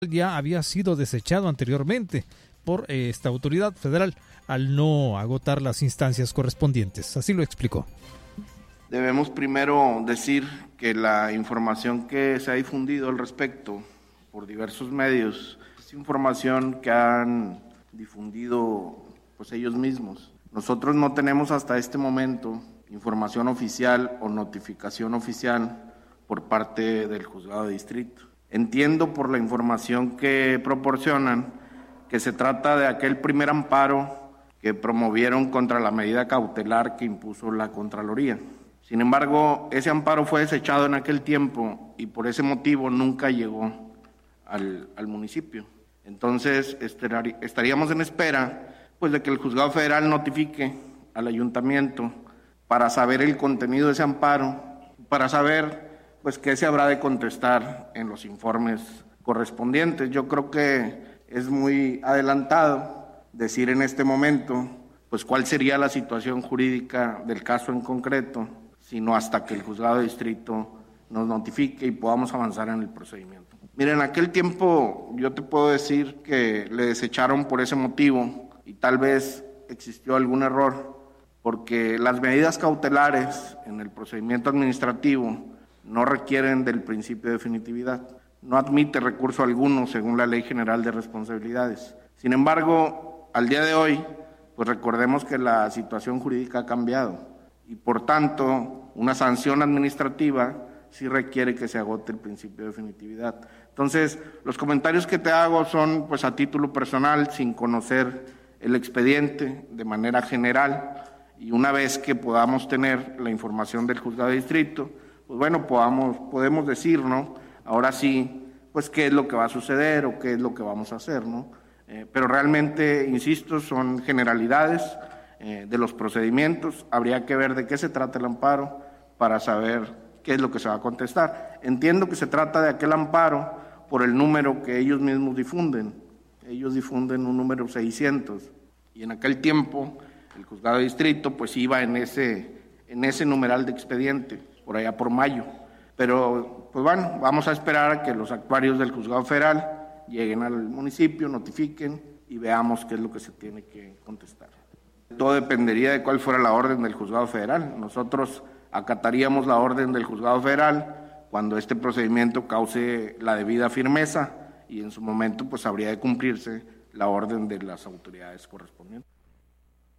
ya había sido desechado anteriormente por esta autoridad federal al no agotar las instancias correspondientes. Así lo explicó. Debemos primero decir que la información que se ha difundido al respecto por diversos medios es información que han difundido pues ellos mismos. Nosotros no tenemos hasta este momento información oficial o notificación oficial por parte del juzgado de distrito. Entiendo por la información que proporcionan que se trata de aquel primer amparo que promovieron contra la medida cautelar que impuso la Contraloría. Sin embargo, ese amparo fue desechado en aquel tiempo y por ese motivo nunca llegó al municipio. Entonces, estaríamos en espera pues, de que el juzgado federal notifique al ayuntamiento para saber el contenido de ese amparo, para saber pues qué se habrá de contestar en los informes correspondientes. Yo creo que es muy adelantado decir en este momento pues cuál sería la situación jurídica del caso en concreto, sino hasta que el juzgado de distrito nos notifique y podamos avanzar en el procedimiento. Miren, en aquel tiempo yo te puedo decir que le desecharon por ese motivo y tal vez existió algún error, porque las medidas cautelares en el procedimiento administrativo no requieren del principio de definitividad. No admite recurso alguno según la Ley General de Responsabilidades. Sin embargo, al día de hoy, pues recordemos que la situación jurídica ha cambiado y por tanto una sanción administrativa sí requiere que se agote el principio de definitividad. Entonces, los comentarios que te hago son pues a título personal, sin conocer el expediente de manera general, y una vez que podamos tener la información del juzgado de distrito, pues bueno, podemos decir, ¿no? Ahora sí, pues qué es lo que va a suceder o qué es lo que vamos a hacer, ¿no? Pero realmente, insisto, son generalidades de los procedimientos. Habría que ver de qué se trata el amparo para saber qué es lo que se va a contestar. Entiendo que se trata de aquel amparo por el número que ellos mismos difunden. Ellos difunden un número 600 y en aquel tiempo el juzgado de distrito pues iba en ese numeral de expediente, por allá por mayo. Pero, pues bueno, vamos a esperar a que los actuarios del juzgado federal lleguen al municipio, notifiquen y veamos qué es lo que se tiene que contestar. Todo dependería de cuál fuera la orden del juzgado federal. Nosotros acataríamos la orden del juzgado federal cuando este procedimiento cause la debida firmeza y en su momento pues habría de cumplirse la orden de las autoridades correspondientes.